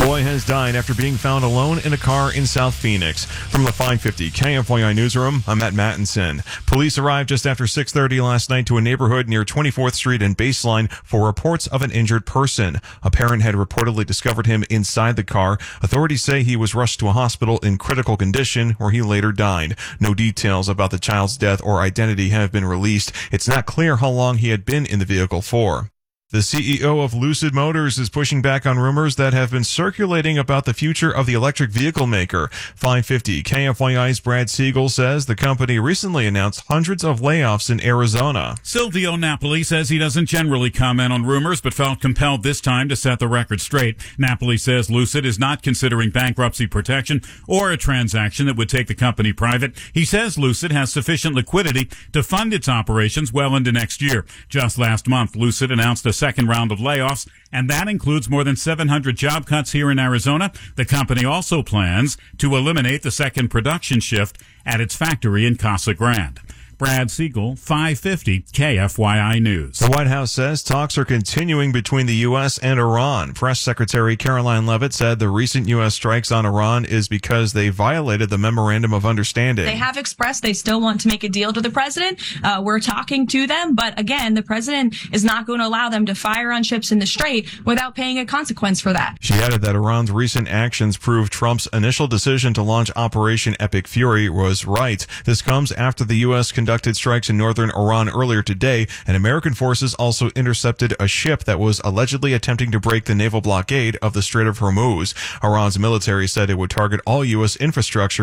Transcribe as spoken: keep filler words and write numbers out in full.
boy has died after being found alone in a car in South Phoenix. From the five fifty K F Y I newsroom, I'm Matt Mattinson. Police arrived just after six thirty last night to a neighborhood near twenty-fourth Street and Baseline for reports of an injured person. A parent had reportedly discovered him inside the car. Authorities say he was rushed to a hospital in critical condition where he later died. No details about the child's death or identity have been released. It's not clear how long he had been in the vehicle for. The C E O of Lucid Motors is pushing back on rumors that have been circulating about the future of the electric vehicle maker. five fifty K F Y I's Brad Siegel says the company recently announced hundreds of layoffs in Arizona. Silvio Napoli says he doesn't generally comment on rumors, but felt compelled this time to set the record straight. Napoli says Lucid is not considering bankruptcy protection or a transaction that would take the company private. He says Lucid has sufficient liquidity to fund its operations well into next year. Just last month, Lucid announced a second round of layoffs, and that includes more than seven hundred job cuts here in Arizona. The company also plans to eliminate the second production shift at its factory in Casa Grande. Brad Siegel, five fifty K F Y I News. The White House says talks are continuing between the U S and Iran. Press Secretary Caroline Leavitt said the recent U S strikes on Iran is because they violated the Memorandum of Understanding. They have expressed they still want to make a deal to the president. Uh, we're talking to them, but again, the president is not going to allow them to fire on ships in the Strait without paying a consequence for that. She added that Iran's recent actions prove Trump's initial decision to launch Operation Epic Fury was right. This comes after the U S conducted strikes in northern Iran earlier today, and American forces also intercepted a ship that was allegedly attempting to break the naval blockade of the Strait of Hormuz. Iran's military said it would target all U S infrastructure